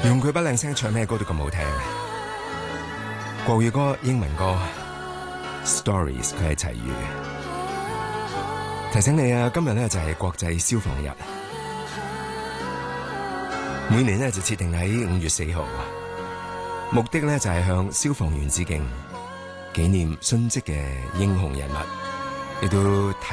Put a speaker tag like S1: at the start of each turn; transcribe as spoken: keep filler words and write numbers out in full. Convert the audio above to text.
S1: 用佢把靚聲唱咩歌都咁好聽，國語歌、英文歌 ，Stories 佢係齊豫。提醒你啊，今日咧就係國際消防日，每年咧就設定喺五月四號，目的咧就係向消防員致敬，紀念殉職嘅英雄人物，亦都提